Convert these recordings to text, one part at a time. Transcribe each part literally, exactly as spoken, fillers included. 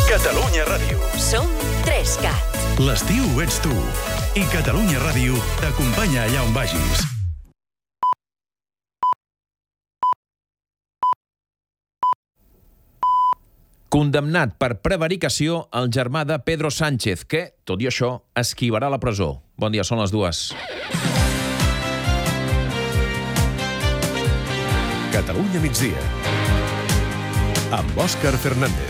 Catalunya Ràdio. Som tres cat. L'estiu ets tu. I Catalunya Ràdio t'acompanya allà on vagis. Condemnat per prevaricació el germà de Pedro Sánchez, que, tot i això, esquivarà la presó. Bon dia, són les dues. Catalunya migdia. Amb Òscar Fernández.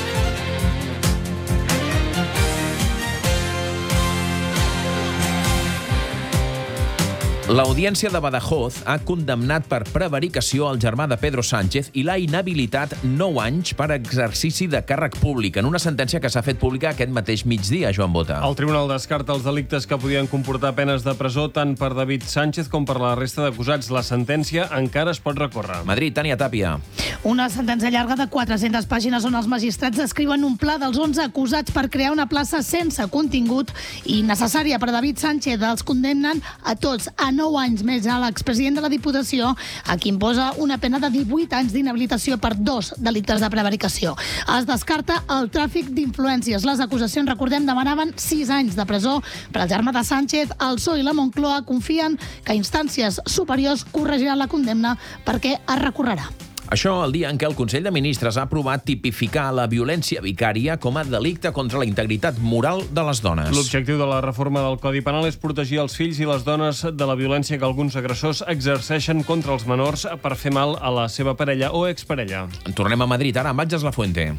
L'Audiència de Badajoz ha condemnat per prevaricació el germà de Pedro Sánchez i l'ha inhabilitat nou anys per exercici de càrrec públic, en una sentència que s'ha fet pública aquest mateix migdia, Joan Bota. El tribunal descarta els delictes que podien comportar penes de presó tant per David Sánchez com per la resta d'acusats. La sentència encara es pot recórrer. Madrid, Tània Tàpia. Una sentència llarga de quatre-centes pàgines on els magistrats descriuen un pla dels onze acusats per crear una plaça sense contingut i necessària per David Sánchez. Els condemnen a tots a nou anys més a l'expresident de la Diputació, a qui imposa una pena de divuit anys d'inhabilitació per dos delictes de prevaricació. Es descarta el tràfic d'influències. Les acusacions, recordem, demanaven sis anys de presó per al germà de Sánchez. El P S O E i la Moncloa confien que instàncies superiors corregiran la condemna perquè es recorrerà. Això el dia en què el Consell de Ministres ha aprovat tipificar la violència vicària com a delicte contra la integritat moral de les dones. L'objectiu de la reforma del Codi Penal és protegir els fills i les dones de la violència que alguns agressors exerceixen contra els menors per fer mal a la seva parella o exparella. Tornem a Madrid, ara amb Atges Lafuente.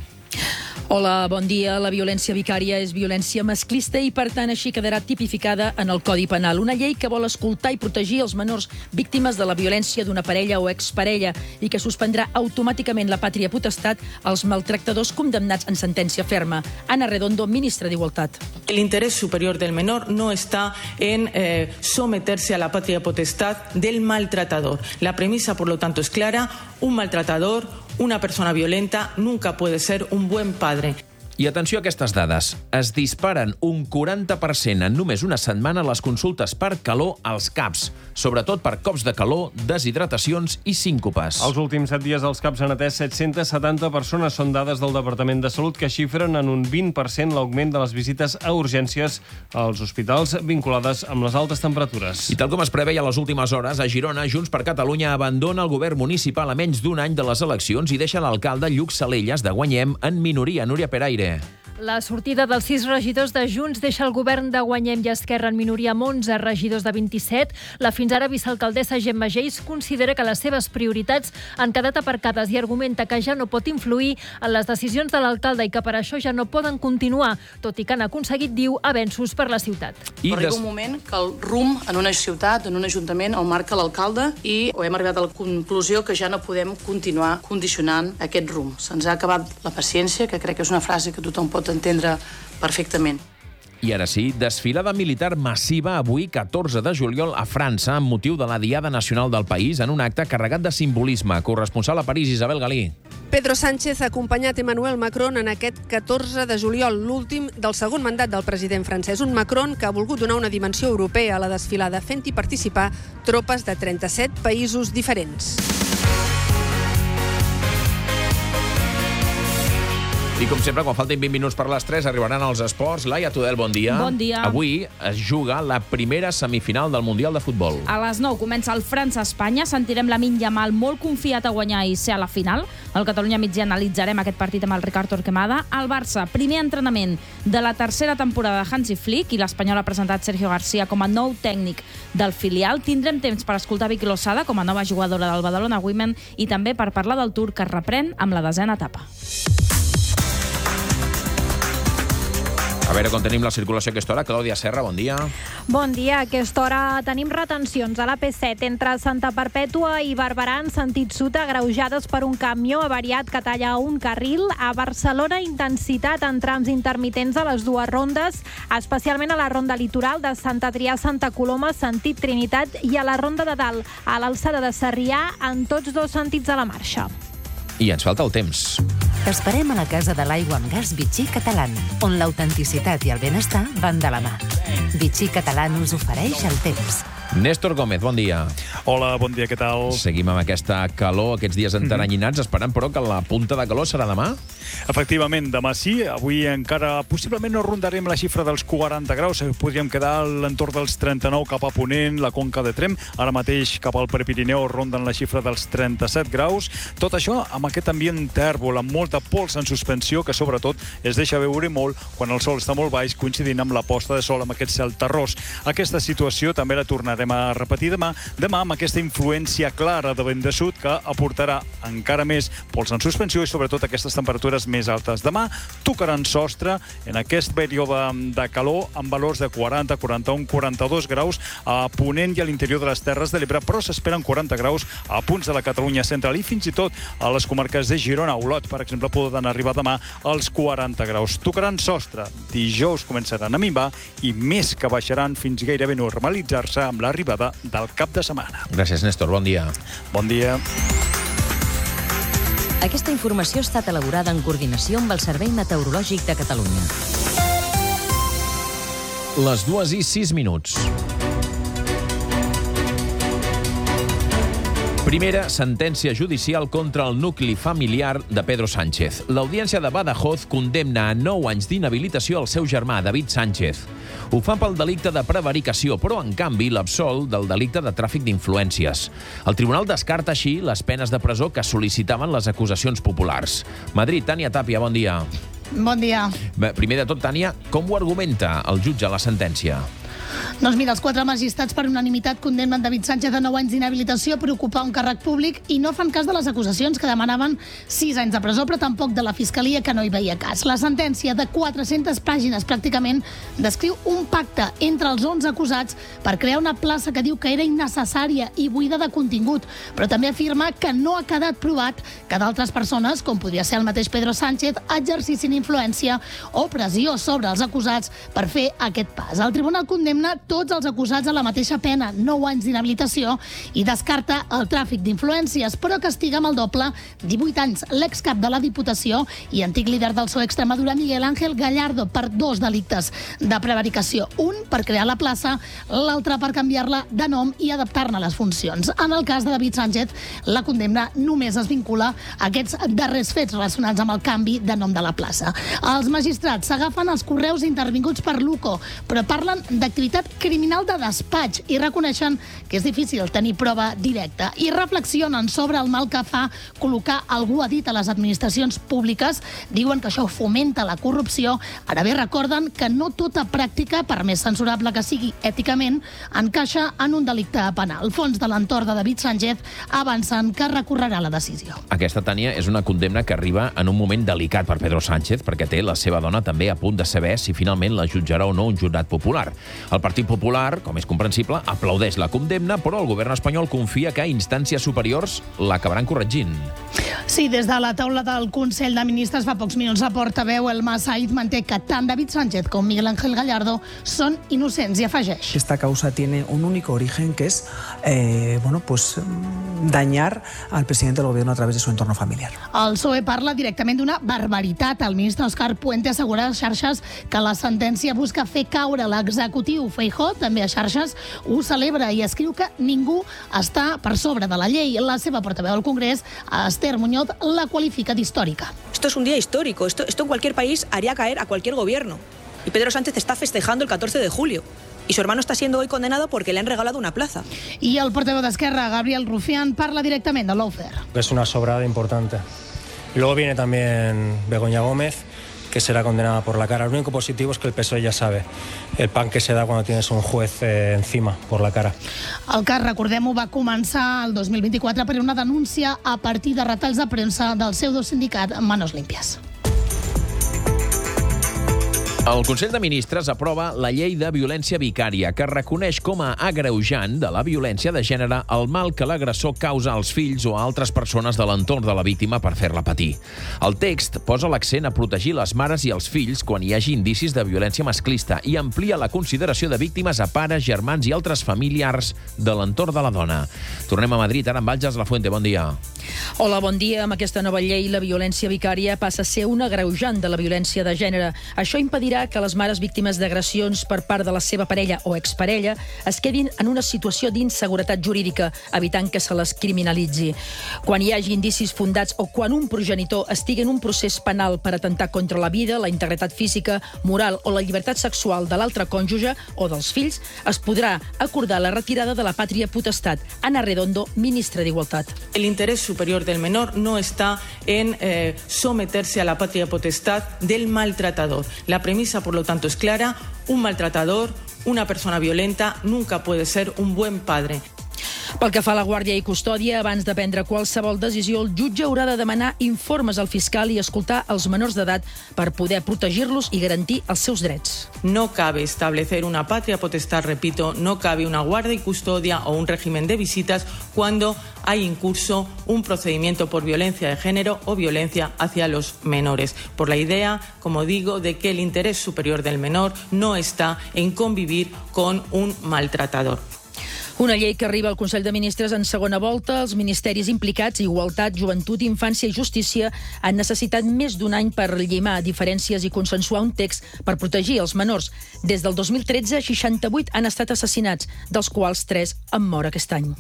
Hola, bon dia. La violència vicària és violència masclista i, per tant, així quedarà tipificada en el Codi Penal. Una llei que vol escoltar i protegir els menors víctimes de la violència d'una parella o exparella i que suspendrà automàticament la pàtria potestat als maltractadors condemnats en sentència ferma. Ana Redondo, ministra d'Igualtat. El interés superior del menor no está en eh, someterse a la patria potestad del maltratador. La premisa, por lo tanto, es clara. Un maltratador, una persona violenta, nunca puede ser un buen padre. I atenció a aquestes dades. Es disparen un quaranta per cent en només una setmana les consultes per calor als CAPs, sobretot per cops de calor, deshidratacions i síncopes. Els últims set dies els CAPs han atès set-centes setanta persones. Són dades del Departament de Salut que xifren en un vint per cent l'augment de les visites a urgències als hospitals vinculades amb les altes temperatures. I tal com es preveia a les últimes hores, a Girona, Junts per Catalunya abandona el govern municipal a menys d'un any de les eleccions i deixa l'alcalde Lluc Salelles de Guanyem en minoria. Núria Peraire. La sortida dels sis regidors de Junts deixa el govern de Guanyem i Esquerra en minoria amb onze regidors de vint-i-set. La fins ara vicealcaldessa Gemma Geis considera que les seves prioritats han quedat aparcades i argumenta que ja no pot influir en les decisions de l'alcalde i que per això ja no poden continuar, tot i que han aconseguit, diu, avenços per la ciutat. I Arriba des... un moment que el rumb en una ciutat, en un ajuntament, el marca l'alcalde i hem arribat a la conclusió que ja no podem continuar condicionant aquest rumb. Se'ns ha acabat la paciència, que crec que és una frase que tothom pot entendre perfectament. I ara sí, desfilada militar massiva avui, catorze de juliol, a França, amb motiu de la Diada Nacional del país, en un acte carregat de simbolisme. Corresponsal a París, Isabel Galí. Pedro Sánchez ha acompanyat Emmanuel Macron en aquest catorze de juliol, l'últim del segon mandat del president francès. Un Macron que ha volgut donar una dimensió europea a la desfilada, fent-hi participar tropes de trenta-set països diferents. I com sempre, quan faltin vint minuts per les tres, arribaran els esports. Laia Tudel, bon dia. Bon dia. Avui es juga la primera semifinal del Mundial de Futbol. A les nou comença el França-Espanya. Sentirem Lamine Yamal molt confiat a guanyar i ser a la final. Al Catalunya Migdia analitzarem aquest partit amb el Ricard Torquemada. El Barça, primer entrenament de la tercera temporada de Hansi Flick i l'Espanyol ha presentat Sergio García com a nou tècnic del filial. Tindrem temps per escoltar Vicky Losada com a nova jugadora del Badalona Women i també per parlar del Tour que es reprèn amb la desena etapa. A veure com tenim la circulació a aquesta hora. Clàudia Serra, bon dia. Bon dia. A aquesta hora tenim retencions a la P set entre Santa Perpètua i Barberà en sentit sud, agreujades per un camió avariat que talla un carril. A Barcelona, intensitat en trams intermitents a les dues rondes, especialment a la ronda litoral de Sant Adrià a Santa Coloma, sentit Trinitat, i a la ronda de dalt, a l'alçada de Sarrià, en tots dos sentits a la marxa. I ens falta el temps. T'esperem a la Casa de l'Aigua amb Gas Vichy Catalán, on l'autenticitat i el benestar van de la mà. Vichy Catalán us ofereix el temps. Néstor Gómez, bon dia. Hola, bon dia, què tal? Seguim amb aquesta calor, aquests dies enteranyinats, esperant però que la punta de calor serà demà? Efectivament, demà sí. Avui encara possiblement no rondarem la xifra dels quaranta graus. Podríem quedar a l'entorn dels trenta-nou cap a Ponent, la Conca de Tremp. Ara mateix cap al Prepirineu ronden la xifra dels trenta-set graus. Tot això amb aquest ambient tèrbol, amb molta pols en suspensió, que sobretot es deixa veure molt quan el sol està molt baix, coincidint amb la posta de sol, amb aquest cel terrós. Aquesta situació també la tornarem a repetir demà, demà amb aquesta influència clara de vent de sud que aportarà encara més pols en suspensió i sobretot aquestes temperatures més altes. Demà tocaran sostre en aquest període de calor amb valors de quaranta, quaranta-un, quaranta-dos graus a Ponent i a l'interior de les Terres de l'Ebre, però s'esperen quaranta graus a punts de la Catalunya central i fins i tot a les comarques de Girona, Olot, per exemple, poden arribar demà als quaranta graus. Tocaran sostre, dijous començaran a minvar i més que baixaran fins gairebé normalitzar-se amb l'arribada del cap de setmana. Gràcies, Néstor. Bon dia. Bon dia. Aquesta informació ha estat elaborada en coordinació amb el Servei Meteorològic de Catalunya. Les dues i sis minuts. Primera sentència judicial contra el nucli familiar de Pedro Sánchez. L'Audiència de Badajoz condemna a nou anys d'inhabilitació al seu germà, David Sánchez. Ho fa pel delicte de prevaricació, però, en canvi, l'absol del delicte de tràfic d'influències. El tribunal descarta així les penes de presó que sol·licitaven les acusacions populars. Madrid, Tània Tàpia, bon dia. Bon dia. Bé, primer de tot, Tània, com ho argumenta el jutge a la sentència? Doncs mira, els quatre magistrats per unanimitat condemnen David Sánchez a nou anys d'inhabilitació per ocupar un càrrec públic i no fan cas de les acusacions que demanaven sis anys de presó, però tampoc de la Fiscalia, que no hi veia cas. La sentència de quatre-centes pàgines pràcticament descriu un pacte entre els onze acusats per crear una plaça que diu que era innecessària i buida de contingut, però també afirma que no ha quedat provat que d'altres persones, com podria ser el mateix Pedro Sánchez, exercissin influència o pressió sobre els acusats per fer aquest pas. El tribunal condemna tots els acusats a la mateixa pena, nou anys d'inhabilitació, i descarta el tràfic d'influències, però castiga amb el doble, divuit anys, l'excap de la Diputació i antic líder del P S O E Extremadura, Miguel Ángel Gallardo, per dos delictes de prevaricació. Un per crear la plaça, l'altre per canviar-la de nom i adaptar-ne les funcions. En el cas de David Sánchez, la condemna només es vincula a aquests darrers fets relacionats amb el canvi de nom de la plaça. Els magistrats s'agafen els correus intervinguts per l'U C O, però parlen d'activitat criminal de despatx i reconeixen que és difícil tenir prova directa i reflexionen sobre el mal que fa col·locar algú a dit a les administracions públiques. Diuen que això fomenta la corrupció. Ara bé, recorden que no tota pràctica, per més censurable que sigui èticament, encaixa en un delicte penal. El fons de l'entorn de David Sánchez avancen que recorrerà la decisió. Aquesta, Tània, és una condemna que arriba en un moment delicat per Pedro Sánchez, perquè té la seva dona també a punt de saber si finalment la jutjarà o no un jurat popular. El Partit Popular, com és comprensible, aplaudeix la condemna, però el govern espanyol confia que instàncies superiors l'acabaran corregint. Sí, des de la taula del Consell de Ministres fa pocs minuts la portaveu Elma Said manté que tant David Sánchez com Miguel Ángel Gallardo són innocents i afegeix. Esta causa tiene un único origen, que es eh, bueno, pues, dañar al presidente del gobierno a través de su entorno familiar. El P S O E parla directament d'una barbaritat. El ministre Òscar Puente assegura a xarxes que la sentència busca fer caure l'executiu. Feijóo, també a xarxes, ho celebra i escriu que ningú està per sobre de la llei. La seva portaveu al Congrés, Esther Muñoz, la qualifica d'històrica. Esto es un día histórico. Esto, esto en cualquier país haría caer a cualquier gobierno. Y Pedro Sánchez está festejando el catorce de julio. Y su hermano está siendo hoy condenado porque le han regalado una plaza. I el portaveu d'Esquerra, Gabriel Rufián, parla directament de lawfare. Es una sobrada importante. Y luego viene también Begoña Gómez, que será condenada por la cara. Lo único positivo es que el P S O E ya sabe el pan que se da cuando tienes un juez eh, encima por la cara. El cas, recordem-ho, va començar el dos mil vint-i-quatre per una denúncia a partir de retalls de premsa del pseudosindicat Manos Limpias. El Consell de Ministres aprova la llei de violència vicària, que reconeix com a agreujant de la violència de gènere el mal que l'agressor causa als fills o a altres persones de l'entorn de la víctima per fer-la patir. El text posa l'accent a protegir les mares i els fills quan hi hagi indicis de violència masclista i amplia la consideració de víctimes a pares, germans i altres familiars de l'entorn de la dona. Tornem a Madrid, ara amb Valls Lafuente, bon dia. Hola, bon dia. Amb aquesta nova llei, la violència vicària passa a ser un agreujant de la violència de gènere. Això impedirà evitar que les mares víctimes d'agressions per part de la seva parella o exparella es quedin en una situació d'inseguretat jurídica, evitant que se les criminalitzi. Quan hi hagi indicis fundats o quan un progenitor estigui en un procés penal per atentar contra la vida, la integritat física, moral o la llibertat sexual de l'altre cònjuge o dels fills, es podrà acordar la retirada de la pàtria potestat. Ana Redondo, ministra d'Igualtat. El interés superior del menor no está en eh, someterse a la patria potestad del maltratador. La premisa, por lo tanto, es clara. Un maltratador, una persona violenta, nunca puede ser un buen padre. Pel que fa a la guàrdia i custòdia, abans de prendre qualsevol decisió, el jutge haurà de demanar informes al fiscal i escoltar els menors d'edat per poder protegir-los i garantir els seus drets. No cabe establecer una patria potestad, repito, no cabe una guardia y custodia o un régimen de visitas cuando hay en curso un procedimiento por violencia de género o violencia hacia los menores, por la idea, como digo, de que el interés superior del menor no está en convivir con un maltratador. Una llei que arriba al Consell de Ministres en segona volta. Els ministeris implicats, Igualtat, Joventut, Infància i Justícia, han necessitat més d'un any per llimar diferències i consensuar un text per protegir els menors. Des del dos mil tretze, seixanta-vuit han estat assassinats, dels quals tres han mort aquest any.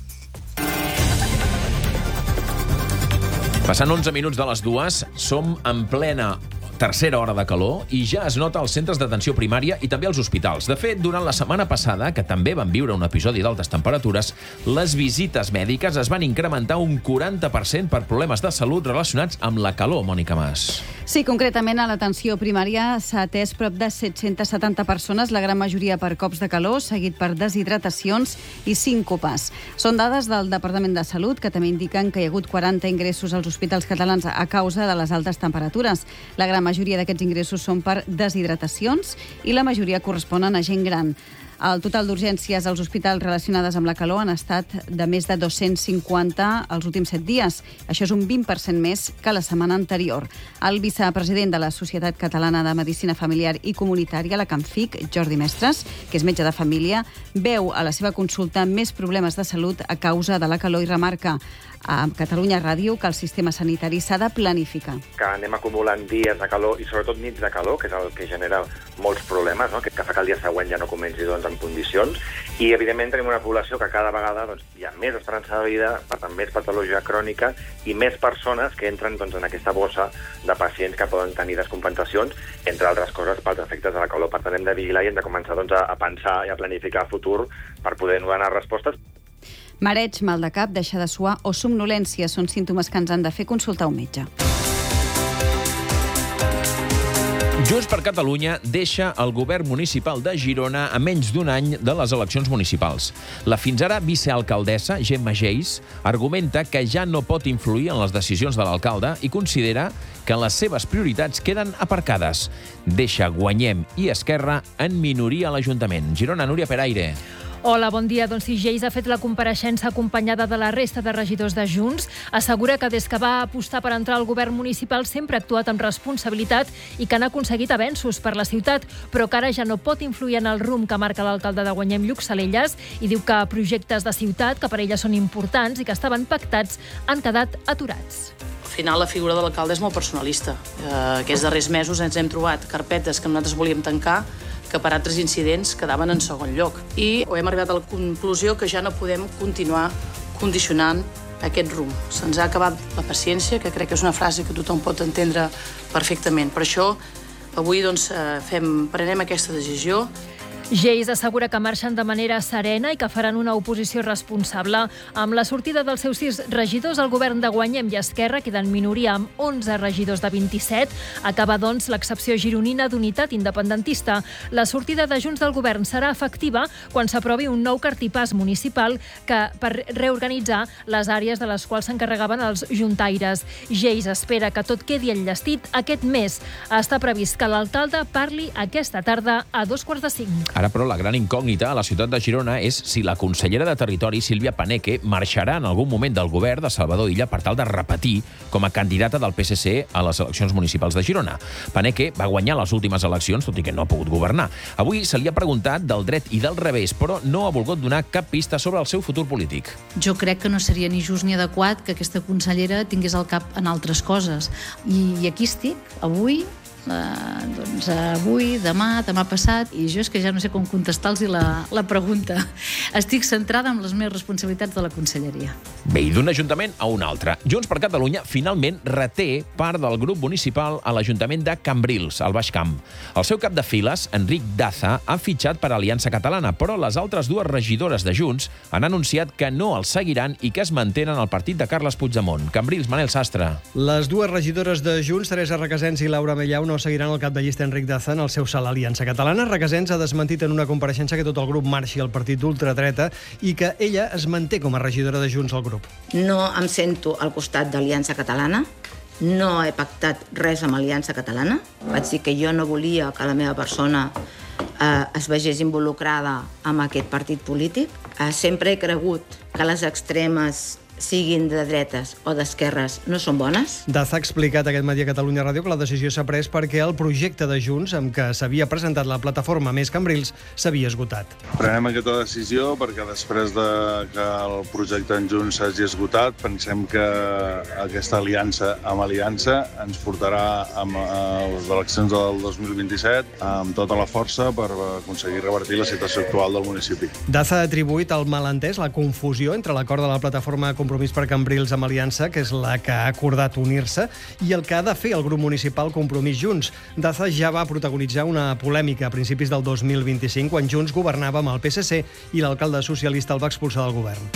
Passant onze minuts de les dues, som en plena tercera hora de calor i ja es nota als centres d'atenció primària i també als hospitals. De fet, durant la setmana passada, que també van viure un episodi d'altes temperatures, les visites mèdiques es van incrementar un quaranta per cent per problemes de salut relacionats amb la calor, Mònica Mas. Sí, concretament a l'atenció primària s'ha atès prop de set-centes setanta persones, la gran majoria per cops de calor, seguit per deshidratacions i síncopes. Són dades del Departament de Salut, que també indiquen que hi ha hagut quaranta ingressos als hospitals catalans a causa de les altes temperatures. La gran La majoria d'aquests ingressos són per deshidratacions i la majoria corresponen a gent gran. El total d'urgències als hospitals relacionades amb la calor han estat de més de dos-cents cinquanta els últims set dies. Això és un vint per cent més que la setmana anterior. El vicepresident de la Societat Catalana de Medicina Familiar i Comunitària, la CAMFIC, Jordi Mestres, que és metge de família, veu a la seva consulta més problemes de salut a causa de la calor i remarca a Catalunya Ràdio que el sistema sanitari s'ha de planificar. Que anem acumulant dies de calor i sobretot nits de calor, que és el que genera molts problemes, no? que, que fa que el dia següent ja no comenci doncs, en condicions. I, evidentment, tenim una població que cada vegada doncs, hi ha més esperança de vida, per tant, més patologia crònica i més persones que entren doncs, en aquesta bossa de pacients que poden tenir descompensacions, entre altres coses, pels efectes de la calor. Per tant, hem de vigilar i hem de començar doncs, a, a pensar i a planificar el futur per poder donar respostes. Mareig, mal de cap, deixar de suar o somnolència són símptomes que ens han de fer consultar un metge. Junts per Catalunya deixa el govern municipal de Girona a menys d'un any de les eleccions municipals. La fins ara vicealcaldessa, Gemma Geis, argumenta que ja no pot influir en les decisions de l'alcalde i considera que les seves prioritats queden aparcades. Deixa Guanyem i Esquerra en minoria a l'Ajuntament. Girona, Núria Peraire. Hola, bon dia. Doncs si Geis ha fet la compareixença acompanyada de la resta de regidors de Junts, assegura que des que va apostar per entrar al govern municipal sempre ha actuat amb responsabilitat i que han aconseguit avenços per la ciutat, però que ara ja no pot influir en el rumb que marca l'alcalde de Guanyem, Lluc Salelles, i diu que projectes de ciutat, que per ella són importants i que estaven pactats, han quedat aturats. Al final la figura de l'alcalde és molt personalista. Eh, aquests darrers mesos ens hem trobat carpetes que nosaltres volíem tancar que per altres incidents quedaven en segon lloc. I hem arribat a la conclusió que ja no podem continuar condicionant aquest rumb. Se'ns ha acabat la paciència, que crec que és una frase que tothom pot entendre perfectament. Per això, avui doncs, fem, prenem aquesta decisió. Geis assegura que marxen de manera serena i que faran una oposició responsable. Amb la sortida dels seus sis regidors, el govern de Guanyem i Esquerra queda en minoria amb onze regidors de vint-i-set. Acaba, doncs, l'excepció gironina d'unitat independentista. La sortida de Junts del govern serà efectiva quan s'aprovi un nou cartipàs municipal que per reorganitzar les àrees de les quals s'encarregaven els juntaires. Geis espera que tot quedi enllestit aquest mes. Està previst que l'alcalde parli aquesta tarda a dos quarts de cinc. Ara, però, la gran incògnita a la ciutat de Girona és si la consellera de Territori, Sílvia Paneque, marxarà en algun moment del govern de Salvador Illa per tal de repetir com a candidata del P S C a les eleccions municipals de Girona. Paneque va guanyar les últimes eleccions, tot i que no ha pogut governar. Avui se li ha preguntat del dret i del revés, però no ha volgut donar cap pista sobre el seu futur polític. Jo crec que no seria ni just ni adequat que aquesta consellera tingués el cap en altres coses. I, i aquí estic, avui, eh, doncs avui, demà, demà passat, i jo és que ja no sé com contestar-los la, la pregunta. Estic centrada en les meves responsabilitats de la conselleria. Bé, i d'un ajuntament a un altre. Junts per Catalunya finalment reté part del grup municipal a l'Ajuntament de Cambrils, al Baix Camp. El seu cap de files, Enric Daza, ha fitxat per Aliança Catalana, però les altres dues regidores de Junts han anunciat que no els seguiran i que es mantenen al partit de Carles Puigdemont. Cambrils, Manel Sastre. Les dues regidores de Junts, Teresa Requesens i Laura Mellau, no seguiran el cap de llista Enric Daza en el seu salt a Aliança Catalana. Requesens ha desmentit en una compareixença que tot el grup marxi al partit d'ultradreta i que ella es manté com a regidora de Junts al grup. No em sento al costat d'Aliança Catalana, no he pactat res amb Aliança Catalana. Vaig dir que jo no volia que la meva persona eh, es vegés involucrada amb aquest partit polític. Eh, sempre he cregut que les extremes, siguin de dretes o d'esquerres, no són bones. Daza ha explicat aquest matí a Catalunya Ràdio que la decisió s'ha pres perquè el projecte de Junts, amb què s'havia presentat la plataforma Més Cambrils, s'havia esgotat. Prenem aquesta decisió perquè després de que el projecte en Junts s'hagi esgotat, pensem que aquesta aliança amb aliança ens portarà a les eleccions del dos mil vint-i-set amb tota la força per aconseguir revertir la situació actual del municipi. Daza ha atribuït el malentès, la confusió entre l'acord de la plataforma Compromís per Cambrils amb Aliança, que és la que ha acordat unir-se, i el que ha de fer el grup municipal Compromís Junts. Daza ja va protagonitzar una polèmica a principis del dos mil vint-i-cinc, quan Junts governava amb el P S C i l'alcalde socialista el va expulsar del govern.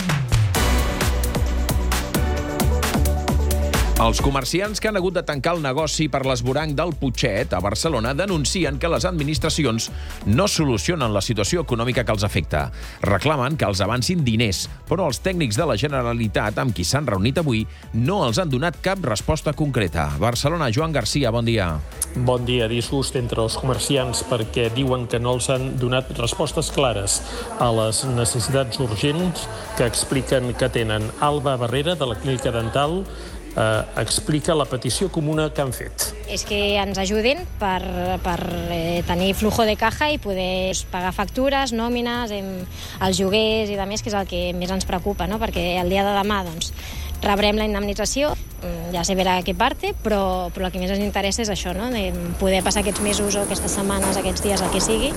Els comerciants que han hagut de tancar el negoci per l'esvoranc del Putxet a Barcelona denuncien que les administracions no solucionen la situació econòmica que els afecta. Reclamen que els avancin diners, però els tècnics de la Generalitat, amb qui s'han reunit avui, no els han donat cap resposta concreta. Barcelona, Joan Garcia, bon dia. Bon dia. Disgust entre els comerciants perquè diuen que no els han donat respostes clares a les necessitats urgents que expliquen que tenen. Alba Barrera, de la Clínica Dental, Eh, explica la petició comuna que han fet. És que ens ajudin per, per eh, tenir flujo de caja i poder pagar factures, nòmines, em, els lloguers i de més, que és el que més ens preocupa, no? Perquè el dia de demà doncs, rebrem la indemnització, ja se verà a què parte, però, però el que més ens interessa és això, no? De poder passar aquests mesos o aquestes setmanes, aquests dies, el que sigui.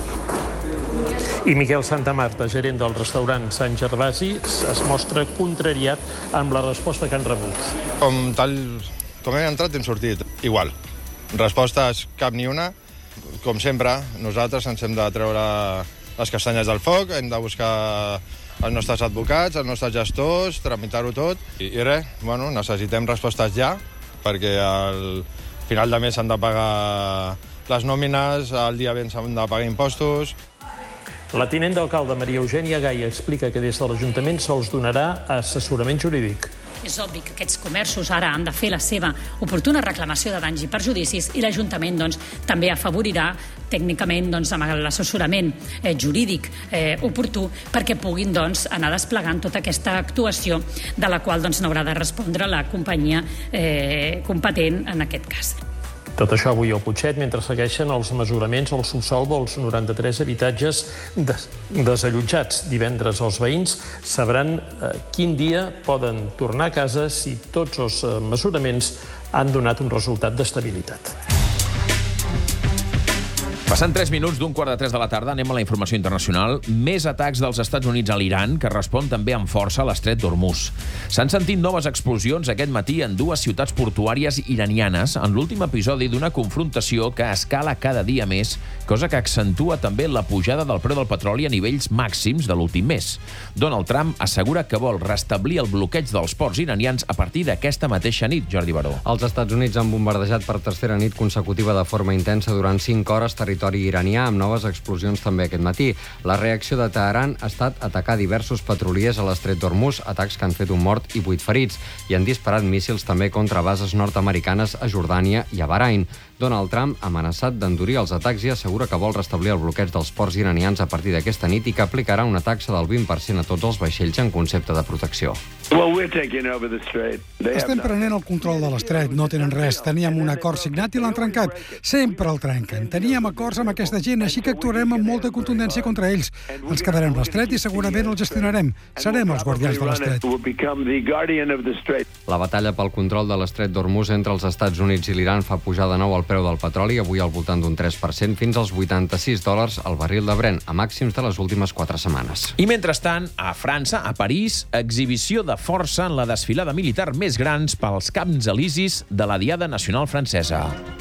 I Miquel Santamarta, gerent del restaurant Sant Gervasi, es mostra contrariat amb la resposta que han rebut. Com tal com hem entrat, hem sortit igual. Respostes cap ni una. Com sempre, nosaltres ens hem de treure les castanyes del foc, hem de buscar els nostres advocats, els nostres gestors, tramitar-ho tot. I, i res, bueno, necessitem respostes ja, perquè al final de mes s'han de pagar les nòmines, al dia vint s'han de pagar impostos. La tinent d'alcalde Maria Eugènia Gai explica que des de l'Ajuntament se'ls donarà assessorament jurídic. És obvi que aquests comerços ara han de fer la seva oportuna reclamació de danys i perjudicis i l'Ajuntament doncs, també afavorirà tècnicament doncs, amb l'assessorament eh, jurídic eh, oportú perquè puguin doncs, anar desplegant tota aquesta actuació de la qual doncs, n'haurà de respondre la companyia eh, competent en aquest cas. Tot això avui al Putxet, mentre segueixen els mesuraments al subsol dels noranta-tres habitatges des desallotjats. Divendres els veïns sabran eh, quin dia poden tornar a casa si tots els eh, mesuraments han donat un resultat d'estabilitat. Passant tres minuts d'un quart de tres de la tarda, anem a la informació internacional. Més atacs dels Estats Units a l'Iran, que respon també amb força a l'estret d'Hormuz. S'han sentit noves explosions aquest matí en dues ciutats portuàries iranianes en l'últim episodi d'una confrontació que escala cada dia més, cosa que accentua també la pujada del preu del petroli a nivells màxims de l'últim mes. Donald Trump assegura que vol restablir el bloqueig dels ports iranians a partir d'aquesta mateixa nit, Jordi Baró. Els Estats Units han bombardejat per tercera nit consecutiva de forma intensa durant cinc hores territori iranià, amb noves explosions també aquest matí. La reacció de Teheran ha estat atacar diversos petroliers a l'estret d'Hormuz, atacs que han fet un mort i vuit ferits, i han disparat míssils també contra bases nord-americanes a Jordània i a Bahrain. Donald Trump ha amenaçat d'endurir els atacs i assegura que vol restablir el bloqueig dels ports iranians a partir d'aquesta nit i que aplicarà una taxa del vint per cent a tots els vaixells en concepte de protecció. Estem prenent el control de l'estret, no tenen res. Teníem un acord signat i l'han trencat. Sempre el trenquen. Teníem acords força amb aquesta gent, així que actuarem amb molta contundència contra ells. Ens quedarem a l'estret i segurament els gestionarem. Serem els guardians de l'estret. La batalla pel control de l'estret d'Hormuz entre els Estats Units i l'Iran fa pujar de nou el preu del petroli, avui al voltant d'un tres per cent, fins als vuitanta-sis dòlars al barril de Brent, a màxims de les últimes quatre setmanes. I mentrestant, a França, a París, exhibició de força en la desfilada militar més grans pels Camps Elisis de la Diada Nacional Francesa.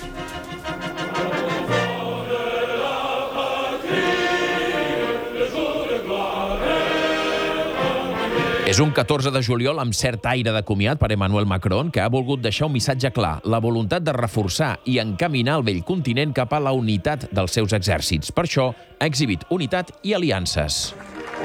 És un catorze de juliol amb cert aire de comiat per Emmanuel Macron, que ha volgut deixar un missatge clar, la voluntat de reforçar i encaminar el vell continent cap a la unitat dels seus exèrcits. Per això ha exhibit unitat i aliances.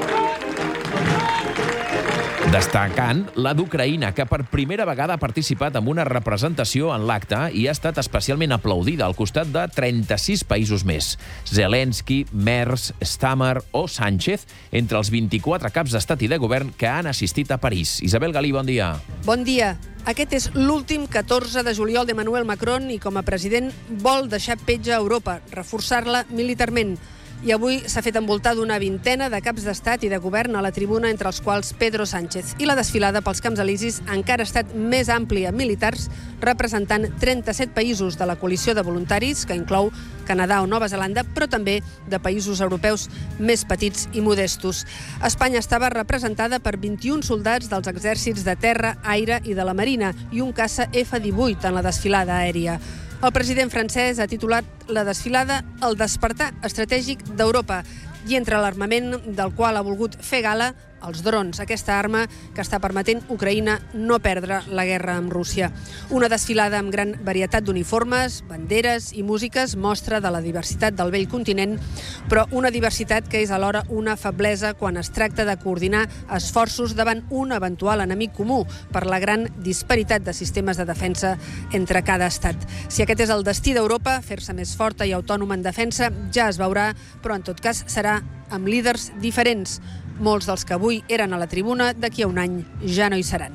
Destacant la d'Ucraïna, que per primera vegada ha participat en una representació en l'acte i ha estat especialment aplaudida al costat de trenta-sis països més. Zelensky, Merz, Stammer o Sánchez, entre els vint-i-quatre caps d'estat i de govern que han assistit a París. Isabel Galí, bon dia. Bon dia. Aquest és l'últim catorze de juliol d'Emmanuel Macron i com a president vol deixar petja a Europa, reforçar-la militarment. I avui s'ha fet envoltar d'una vintena de caps d'estat i de govern a la tribuna, entre els quals Pedro Sánchez. I la desfilada pels Camps Elisis encara ha estat més àmplia, militars representant trenta-set països de la coalició de voluntaris, que inclou Canadà o Nova Zelanda, però també de països europeus més petits i modestos. Espanya estava representada per vint-i-un soldats dels exèrcits de terra, aire i de la marina i un caça F divuit en la desfilada aèria. El president francès ha titulat la desfilada El despertar estratègic d'Europa i entre l'armament del qual ha volgut fer gala els drons, aquesta arma que està permetent Ucraïna no perdre la guerra amb Rússia. Una desfilada amb gran varietat d'uniformes, banderes i músiques, mostra de la diversitat del vell continent, però una diversitat que és alhora una feblesa quan es tracta de coordinar esforços davant un eventual enemic comú per la gran disparitat de sistemes de defensa entre cada estat. Si aquest és el destí d'Europa, fer-se més forta i autònoma en defensa, ja es veurà, però en tot cas serà amb líders diferents. Molts dels que avui eren a la tribuna, d'aquí a un any ja no hi seran.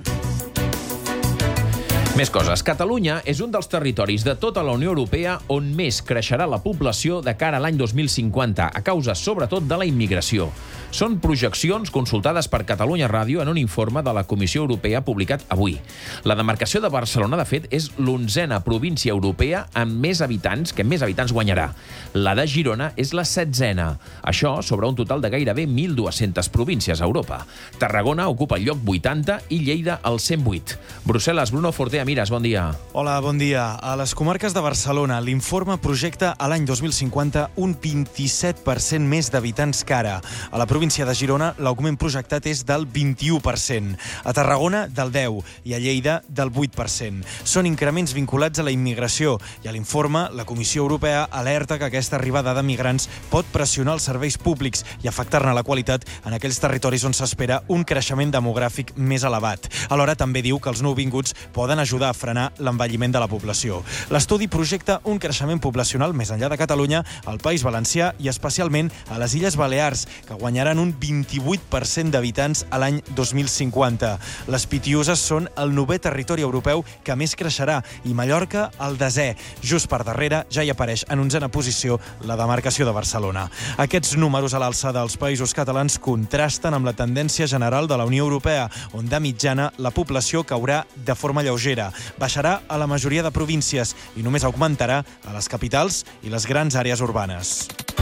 Més coses. Catalunya és un dels territoris de tota la Unió Europea on més creixerà la població de cara a l'any dos mil cinquanta, a causa sobretot de la immigració. Són projeccions consultades per Catalunya Ràdio en un informe de la Comissió Europea publicat avui. La demarcació de Barcelona, de fet, és l'onzena província europea amb més habitants, que més habitants guanyarà. La de Girona és la setzena. Això sobre un total de gairebé mil dues-centes províncies a Europa. Tarragona ocupa el lloc vuitanta i Lleida el cent vuit. Brussel·les, Bruno Fortea Miras, bon dia. Hola, bon dia. A les comarques de Barcelona, l'informe projecta a l'any dos mil cinquanta un vint-i-set per cent més d'habitants que ara. A la província de Girona, l'augment projectat és del vint-i-u per cent. A Tarragona, del deu per cent. I a Lleida, del vuit per cent. Són increments vinculats a la immigració i a l'informe, la Comissió Europea alerta que aquesta arribada de migrants pot pressionar els serveis públics i afectar-ne la qualitat en aquells territoris on s'espera un creixement demogràfic més elevat. Alhora, també diu que els nouvinguts poden ajudar a frenar l'envelliment de la població. L'estudi projecta un creixement poblacional més enllà de Catalunya, al País Valencià i especialment a les Illes Balears, que guanyaran un vint-i-vuit per cent d'habitants a l'any dos mil cinquanta. Les Pitiüses són el novè territori europeu que més creixerà i Mallorca el desè. Just per darrere ja hi apareix en onzena posició la demarcació de Barcelona. Aquests números a l'alça dels països catalans contrasten amb la tendència general de la Unió Europea, on de mitjana la població caurà de forma lleugera. Baixarà a la majoria de províncies i només augmentarà a les capitals i les grans àrees urbanes.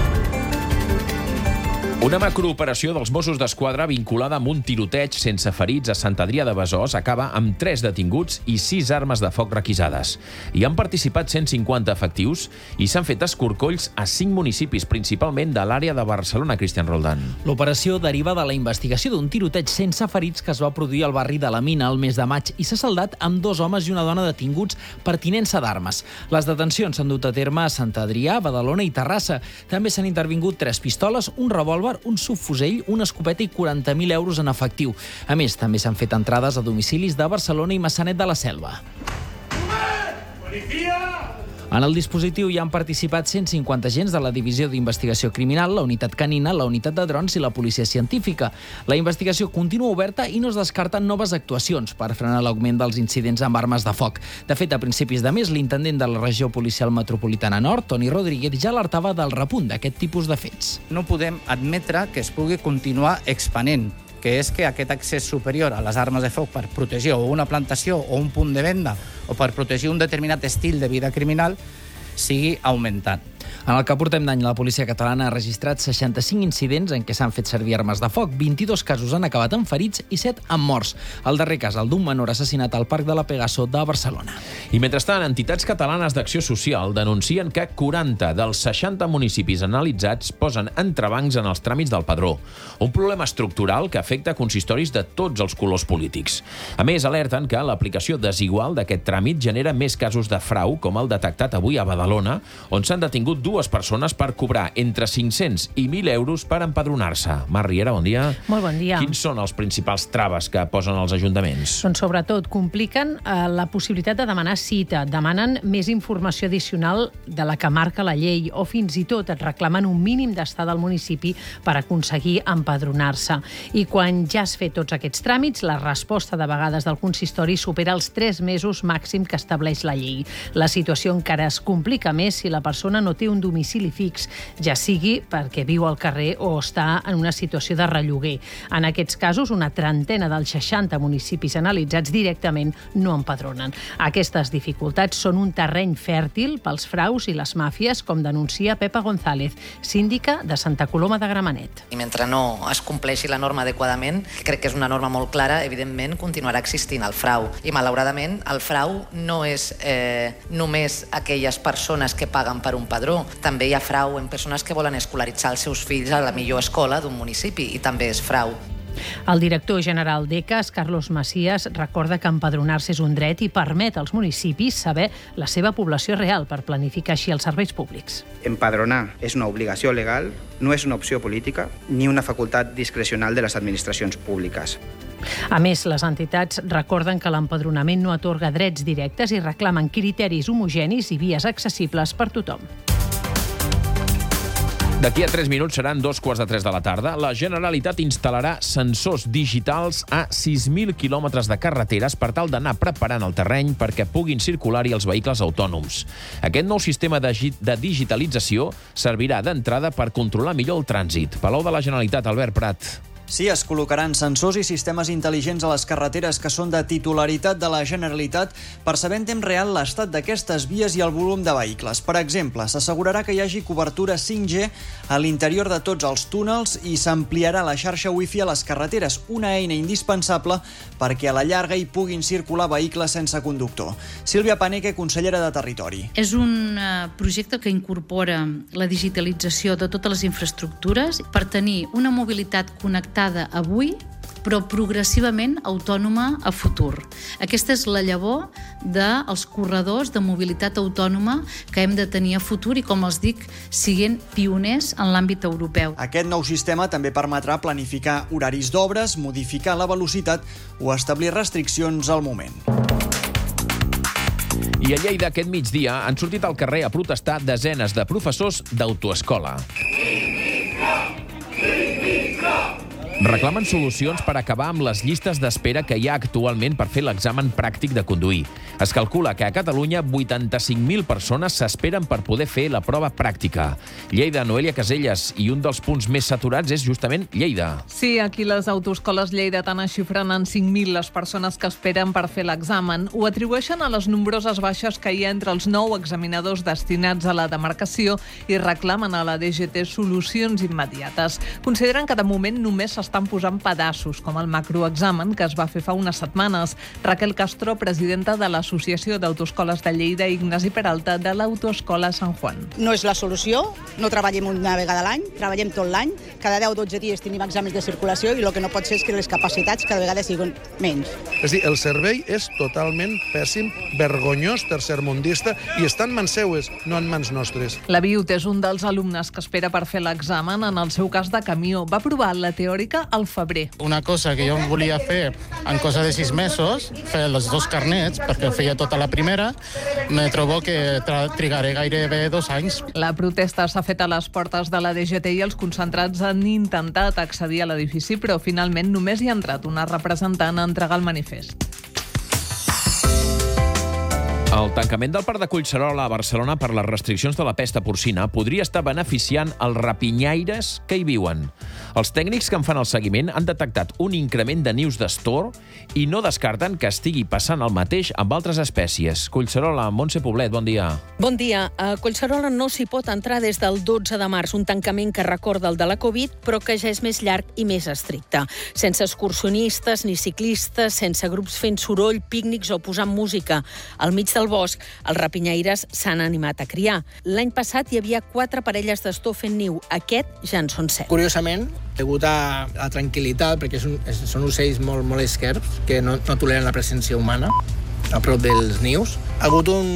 Una macrooperació dels Mossos d'Esquadra vinculada amb un tiroteig sense ferits a Sant Adrià de Besòs acaba amb tres detinguts i sis armes de foc requisades. Hi han participat cent cinquanta efectius i s'han fet escorcolls a cinc municipis, principalment de l'àrea de Barcelona, Cristian Roldán. L'operació deriva de la investigació d'un tiroteig sense ferits que es va produir al barri de la Mina el mes de maig i s'ha saldat amb dos homes i una dona detinguts per tinença d'armes. Les detencions s'han dut a terme a Sant Adrià, Badalona i Terrassa. També s'han intervingut tres pistoles, un revòlver, un subfusell, una escopeta i quaranta mil euros en efectiu. A més, també s'han fet entrades a domicilis de Barcelona i Maçanet de la Selva. En el dispositiu hi han participat cent cinquanta agents de la Divisió d'Investigació Criminal, la Unitat Canina, la Unitat de Drons i la Policia Científica. La investigació continua oberta i no es descarten noves actuacions per frenar l'augment dels incidents amb armes de foc. De fet, a principis de mes, l'intendent de la regió policial metropolitana nord, Toni Rodríguez, ja alertava del repunt d'aquest tipus de fets. No podem admetre que es pugui continuar expanent, que és que aquest accés superior a les armes de foc per protegir o una plantació o un punt de venda o per protegir un determinat estil de vida criminal sigui augmentant. En el que portem d'any, la policia catalana ha registrat seixanta-cinc incidents en què s'han fet servir armes de foc, vint-i-dos casos han acabat amb ferits i set amb morts. El darrer cas, el d'un menor assassinat al Parc de la Pegaso de Barcelona. I mentrestant, entitats catalanes d'acció social denuncien que quaranta dels seixanta municipis analitzats posen entrebancs en els tràmits del padró. Un problema estructural que afecta consistoris de tots els colors polítics. A més, alerten que l'aplicació desigual d'aquest tràmit genera més casos de frau, com el detectat avui a Badalona, on s'han detingut dues persones per cobrar entre cinc-cents i mil euros per empadronar-se. Mar Riera, bon dia. Molt bon dia. Quins són els principals traves que posen els ajuntaments? Doncs sobretot compliquen eh, la possibilitat de demanar cita, demanen més informació addicional de la que marca la llei o fins i tot et reclamen un mínim d'estar del municipi per aconseguir empadronar-se. I quan ja has fet tots aquests tràmits, la resposta de vegades del consistori supera els tres mesos màxim que estableix la llei. La situació encara es complica més si la persona no té un domicili fix, ja sigui perquè viu al carrer o està en una situació de relloguer. En aquests casos, una trentena dels seixanta municipis analitzats directament no empadronen. Aquestes dificultats són un terreny fèrtil pels fraus i les màfies, com denuncia Pepa González, síndica de Santa Coloma de Gramenet. I mentre no es compleixi la norma adequadament, crec que és una norma molt clara, evidentment continuarà existint el frau. I malauradament el frau no és eh, només aquelles persones que paguen per un padró. També hi ha frau en persones que volen escolaritzar els seus fills a la millor escola d'un municipi i també és frau. El director general d'E C A S, Carlos Macías, recorda que empadronar-se és un dret i permet als municipis saber la seva població real per planificar així els serveis públics. Empadronar és una obligació legal, no és una opció política ni una facultat discrecional de les administracions públiques. A més, les entitats recorden que l'empadronament no atorga drets directes i reclamen criteris homogenis i vies accessibles per tothom. D'aquí a tres minuts seran dos quarts de tres de la tarda. La Generalitat instal·larà sensors digitals a sis mil quilòmetres de carreteres per tal d'anar preparant el terreny perquè puguin circular-hi els vehicles autònoms. Aquest nou sistema de digitalització servirà d'entrada per controlar millor el trànsit. Palau de la Generalitat, Albert Prat. Sí, es col·locaran sensors i sistemes intel·ligents a les carreteres que són de titularitat de la Generalitat per saber en temps real l'estat d'aquestes vies i el volum de vehicles. Per exemple, s'assegurarà que hi hagi cobertura cinc G a l'interior de tots els túnels i s'ampliarà la xarxa Wi-Fi a les carreteres, una eina indispensable perquè a la llarga hi puguin circular vehicles sense conductor. Sílvia Paneque, consellera de Territori. És un uh, projecte que incorpora la digitalització de totes les infraestructures per tenir una mobilitat connectada avui, però progressivament autònoma a futur. Aquesta és la llavor dels corredors de mobilitat autònoma que hem de tenir a futur i, com els dic, siguent pioners en l'àmbit europeu. Aquest nou sistema també permetrà planificar horaris d'obres, modificar la velocitat o establir restriccions al moment. I a Lleida aquest migdia han sortit al carrer a protestar desenes de professors d'autoescola. Reclamen solucions per acabar amb les llistes d'espera que hi ha actualment per fer l'examen pràctic de conduir. Es calcula que a Catalunya vuitanta-cinc mil persones s'esperen per poder fer la prova pràctica. Lleida, Noelia Caselles, i un dels punts més saturats és justament Lleida. Sí, aquí les autoescoles lleidatanes xifren en cinc mil les persones que esperen per fer l'examen. Ho atribueixen a les nombroses baixes que hi ha entre els nou examinadors destinats a la demarcació i reclamen a la D G T solucions immediates. Consideren que de moment només s'estan posant pedaços, com el macroexamen que es va fer fa unes setmanes. Raquel Castro, presidenta de l'Associació d'Autoescoles de Lleida, i Ignasi Peralta, de l'Autoescola Sant Juan. No és la solució, no treballem una vegada a l'any, treballem tot l'any, cada deu o dotze dies tenim exàmens de circulació i el que no pot ser és que les capacitats cada vegada siguin menys. És a dir, el servei és totalment pèssim, vergonyós, tercermundista, i està en mans seues, no en mans nostres. La Viut és un dels alumnes que espera per fer l'examen, en el seu cas de camió. Va provar la teòrica comença al febrer. Una cosa que jo volia fer en cosa de sis mesos, fer els dos carnets, perquè feia tota la primera, me trobo que trigaré gairebé dos anys. La protesta s'ha fet a les portes de la D G T i els concentrats han intentat accedir a l'edifici, però finalment només hi ha entrat una representant a entregar el manifest. El tancament del parc de Collserola a Barcelona per les restriccions de la pesta porcina podria estar beneficiant els rapinyaires que hi viuen. Els tècnics que en fan el seguiment han detectat un increment de nius d'astor i no descarten que estigui passant el mateix amb altres espècies. Collserola, Montse Poblet, bon dia. Bon dia. A Collserola no s'hi pot entrar des del dotze de març, un tancament que recorda el de la Covid, però que ja és més llarg i més estricte. Sense excursionistes ni ciclistes, sense grups fent soroll, pícnics o posant música. Al mig del bosc, els rapinyaires s'han animat a criar. L'any passat hi havia quatre parelles d'astor fent niu. Aquest ja en són set. Curiosament, degut a la tranquil·litat, perquè és un, és, són ocells molt, molt esquerps, que no, no toleren la presència humana a prop dels nius, ha hagut un,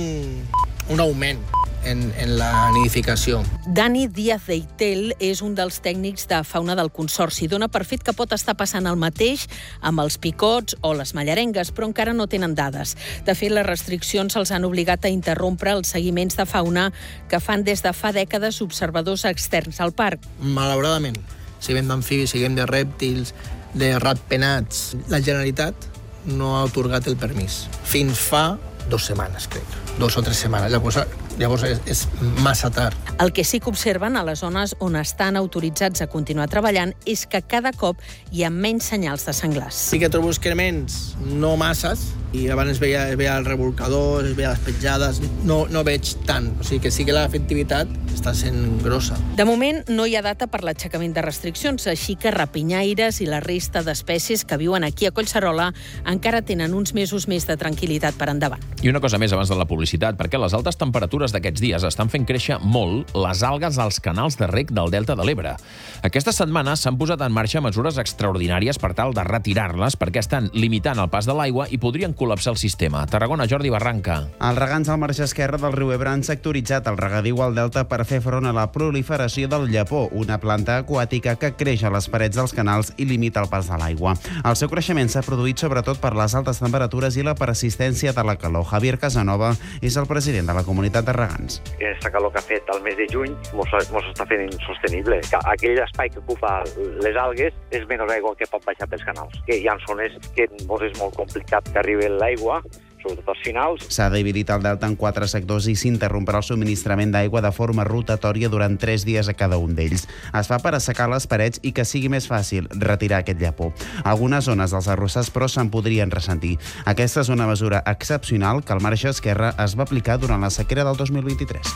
un augment en, en la nidificació. Dani Díaz Deitel és un dels tècnics de fauna del Consorci. Dona per fet que pot estar passant el mateix amb els picots o les mallarengues, però encara no tenen dades. De fet, les restriccions els han obligat a interrompre els seguiments de fauna que fan des de fa dècades observadors externs al parc. Malauradament, siguem d'amfibis, siguem de rèptils, de ratpenats, la Generalitat no ha atorgat el permís. Fins fa dos setmanes, crec. Dos o tres setmanes. Llavors, llavors és, és massa tard. El que sí que observen a les zones on estan autoritzats a continuar treballant és que cada cop hi ha menys senyals de senglars. Sí que trobo excrements, no masses, i abans es veia, es veia el revolcador, es veia les petjades, no, no veig tant. O sigui que sí que l'efectivitat està sent grossa. De moment no hi ha data per l'aixecament de restriccions, així que rapinyaires i la resta d'espècies que viuen aquí a Collserola encara tenen uns mesos més de tranquil·litat per endavant. I una cosa més abans de la publicitat, perquè les altes temperatures d'aquests dies estan fent créixer molt les algues als canals de reg del Delta de l'Ebre. Aquesta setmana s'han posat en marxa mesures extraordinàries per tal de retirar-les perquè estan limitant el pas de l'aigua i podrien col·lapsar el sistema. Tarragona, Jordi Barranca. Els regants al marge esquerre del riu Ebre han sectoritzat el regadiu al Delta per fer front a la proliferació del llapó, una planta aquàtica que creix a les parets dels canals i limita el pas de l'aigua. El seu creixement s'ha produït sobretot per les altes temperatures i la persistència de la calor. Javier Casanova és el president de la comunitat de regants. Aquesta calor que ha fet al mes de juny mos, mos està fent insostenible. Aquell espai que ocupa les algues és menys aigua que pot baixar pels canals. Que hi ha zones que mos és molt complicat que arribi l'aigua, sobretot als finals. S'ha dividit el delta en quatre sectors i s'interromprà el subministrament d'aigua de forma rotatòria durant tres dies a cada un d'ells. Es fa per assecar les parets i que sigui més fàcil retirar aquest llapó. Algunes zones dels arrossars, però, se'n podrien ressentir. Aquesta és una mesura excepcional que al marge esquerre es va aplicar durant la sequera del dos mil vint-i-tres.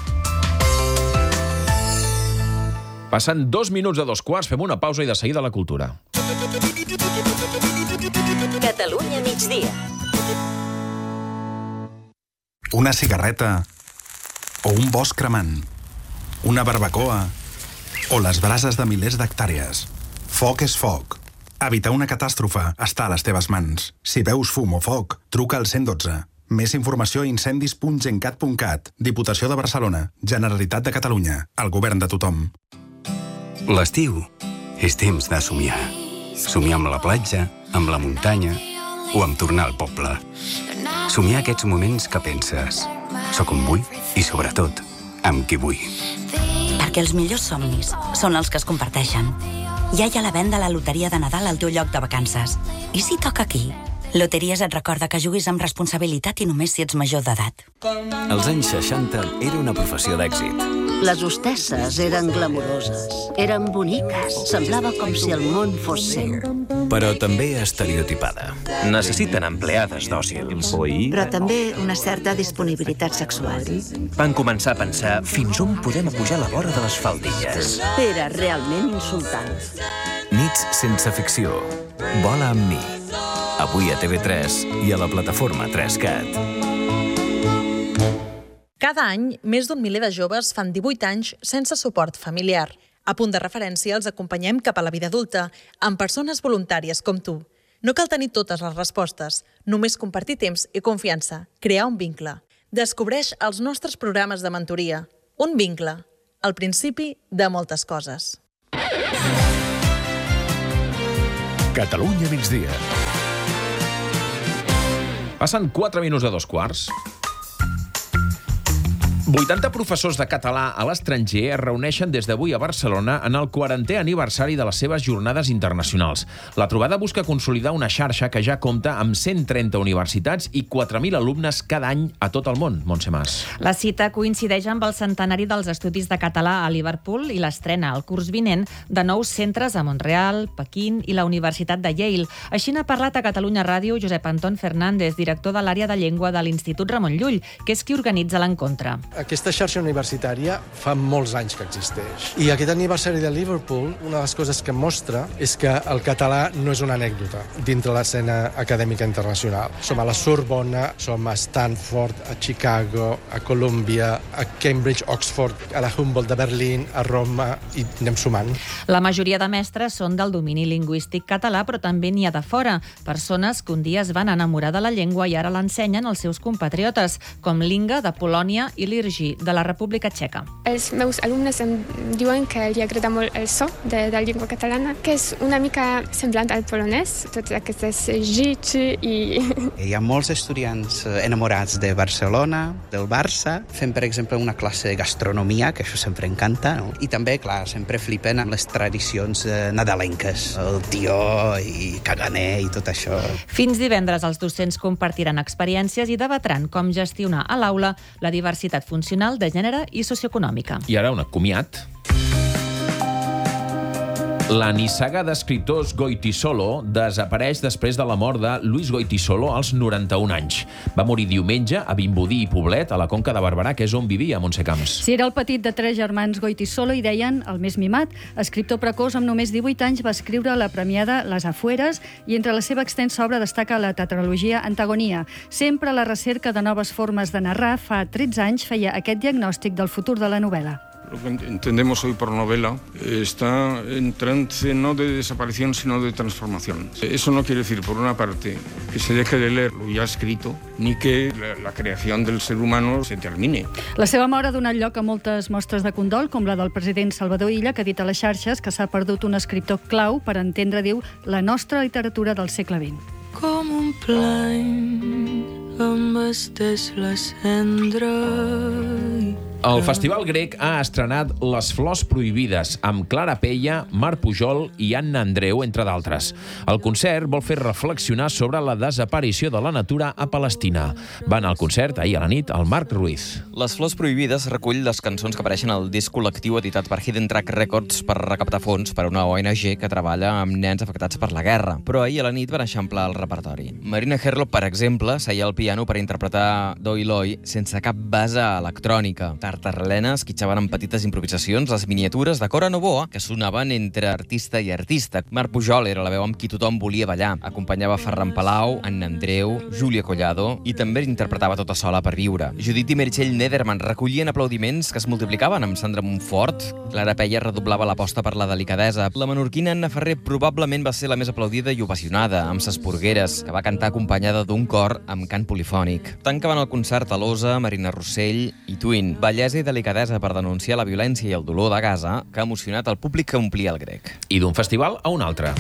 Passen dos minuts a dos quarts, fem una pausa i de seguida la cultura. Catalunya migdia. Una cigarreta o un bosc cremant, una barbacoa o les brases de milers d'hectàrees. Foc és foc. Evitar una catàstrofe està a les teves mans. Si veus fum o foc, truca al cent dotze. Més informació a incendis punt gencat punt cat. Diputació de Barcelona. Generalitat de Catalunya. El govern de tothom. L'estiu és temps de somiar. Somiar amb la platja, amb la muntanya o amb tornar al poble. Somiar aquests moments que penses soc on vull i, sobretot, amb qui vull. Perquè els millors somnis són els que es comparteixen. Ja hi ha la venda a la loteria de Nadal al teu lloc de vacances. I si toca aquí? Loteries et recorda que juguis amb responsabilitat i només si ets major d'edat. Als anys seixanta era una professió d'èxit. Les hostesses eren glamuroses, eren boniques, semblava com si el món fos seu. Però també estereotipada. Necessiten empleades dòcils. Però també una certa disponibilitat sexual. Van començar a pensar fins on podem apujar la vora de les faldilles. Era realment insultant. Nits sense ficció. Vola amb mi. Avui a T V tres i a la plataforma tres cat. Cada any, més d'un miler de joves fan divuit anys sense suport familiar. A Punt de Referència els acompanyem cap a la vida adulta, amb persones voluntàries com tu. No cal tenir totes les respostes, només compartir temps i confiança, crear un vincle. Descobreix els nostres programes de mentoria. Un vincle, el principi de moltes coses. Catalunya migdia. Passen quatre minuts de dos quarts. vuitanta professors de català a l'estranger es reuneixen des d'avui a Barcelona en el quarantè aniversari de les seves jornades internacionals. La trobada busca consolidar una xarxa que ja compta amb cent trenta universitats i quatre mil alumnes cada any a tot el món. Montse Mas. La cita coincideix amb el centenari dels estudis de català a Liverpool i l'estrena el curs vinent de nous centres a Montreal, Pequín i la Universitat de Yale. Així n'ha parlat a Catalunya Ràdio Josep Anton Fernández, director de l'àrea de llengua de l'Institut Ramon Llull, que és qui organitza l'encontre. Aquesta xarxa universitària fa molts anys que existeix. I aquest aniversari de Liverpool, una de les coses que mostra és que el català no és una anècdota dintre l'escena acadèmica internacional. Som a la Sorbona, som a Stanford, a Chicago, a Columbia, a Cambridge, Oxford, a la Humboldt de Berlín, a Roma, i anem sumant. La majoria de mestres són del domini lingüístic català, però també n'hi ha de fora. Persones que un dia es van enamorar de la llengua i ara l'ensenyen als seus compatriotes, com l'Inga de Polònia i l'Irgi de la República Txeca. Els meus alumnes em diuen que li agrada molt el so de, de la llengua catalana, que és una mica semblant al polonès, tots aquestes G, X i... Hi ha molts estudiants enamorats de Barcelona, del Barça. Fem, per exemple, una classe de gastronomia, que això sempre encanta, no? I també, clar, sempre flipen amb les tradicions nadalenques, el tió i caganer i tot això. Fins divendres els docents compartiran experiències i debatran com gestionar a l'aula la diversitat funcional, de gènere i socioeconòmica. I ara un comiat. La nissaga d'escriptors Goytisolo desapareix després de la mort de Luis Goytisolo als noranta-un anys. Va morir diumenge a Vimbodí i Poblet, a la Conca de Barberà, que és on vivia Montse Camps. Si era el petit de tres germans Goytisolo i deien el més mimat. Escriptor precoç amb només divuit anys va escriure la premiada Les Afueres i entre la seva extensa obra destaca la tetralogia Antagonia. Sempre a la recerca de noves formes de narrar, fa tretze anys feia aquest diagnòstic del futur de la novel·la. Lo que entendemos hoy por novela está en trance no de desaparición, sino de transformación. Eso no quiere decir, por una parte, que se deje de leer lo ya escrito, ni que la, la creación del ser humano se termine. La seva mort ha donat lloc a moltes mostres de condol, com la del president Salvador Illa, que ha dit a les xarxes que s'ha perdut un escriptor clau per entendre, diu, la nostra literatura del segle vint. Com un plany embesteix la cendra. El Festival Grec ha estrenat Les Flors Prohibides, amb Clara Peia, Marc Pujol i Anna Andreu, entre d'altres. El concert vol fer reflexionar sobre la desaparició de la natura a Palestina. Va anar al concert ahir a la nit el Marc Ruiz. Les Flors Prohibides recull les cançons que apareixen al disc col·lectiu editat per Hidden Track Records per recaptar fons per a una O N G que treballa amb nens afectats per la guerra. Però ahir a la nit van eixamplar el repertori. Marina Herlo, per exemple, seia al piano per interpretar Doi Loi sense cap base electrònica. Tartarlena esquitxaven amb petites improvisacions les miniatures de Cora Novoa que sonaven entre artista i artista. Marc Pujol era la veu amb qui tothom volia ballar. Acompanyava Ferran Palau, Anna Andreu, Júlia Collado i també interpretava tota sola per viure. Judit i Meritxell Nederman recollien aplaudiments que es multiplicaven amb Sandra Montfort. Clara Peia redoblava l'aposta per la delicadesa. La menorquina Anna Ferrer probablement va ser la més aplaudida i ovacionada, amb ses porgueres, que va cantar acompanyada d'un cor amb cant polifònic. Tancaven el concert Alosa, Marina Rossell i Twin. Bellesa i delicadesa per denunciar la violència i el dolor de Gaza, que ha emocionat el públic que omplia el Grec. I d'un festival a un altre.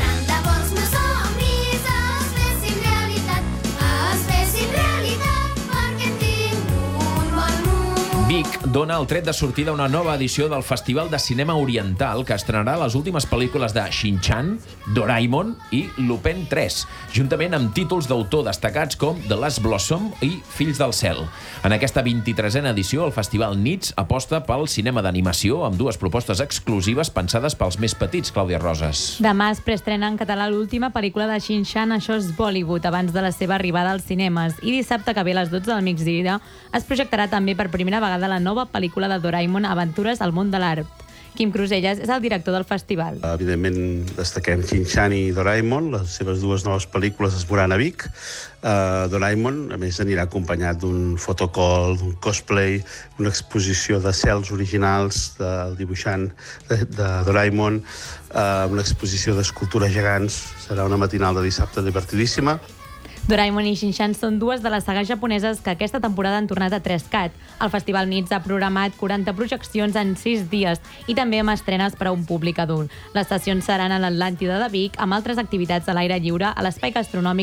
Vic dona el tret de sortida a una nova edició del Festival de Cinema Oriental que estrenarà les últimes pel·lícules de Shin-Chan, Doraemon i Lupin tres, juntament amb títols d'autor destacats com The Last Blossom i Fills del Cel. En aquesta vint-i-tresena edició, el Festival Nits aposta pel cinema d'animació amb dues propostes exclusives pensades pels més petits, Clàudia Roses. Demà es preestrena en català l'última pel·lícula de Shin-Chan, Això és Bollywood, abans de la seva arribada als cinemes. I dissabte que ve a les dotze del migdia es projectarà també per primera vegada la nova pel·lícula de Doraemon, Aventures al món de l'art. Quim Cruselles és el director del festival. Evidentment destaquem Shin-Chan i Doraemon, les seves dues noves pel·lícules es veuran a Vic. Uh, Doraemon, a més, anirà acompanyat d'un fotocall, d'un cosplay, una exposició de cels originals del dibuixant de, de Doraemon, uh, una exposició d'escultures gegants. Serà una matinal de dissabte divertidíssima. Doraemon i Shin-chan són dues de les sagues japoneses que aquesta temporada han tornat a tres cat. El Festival Nits ha programat quaranta projeccions en sis dies i també amb estrenes per a un públic adult. Les sessions seran a l'Atlàntida de Vic amb altres activitats a l'aire lliure, a l'espai gastronòmic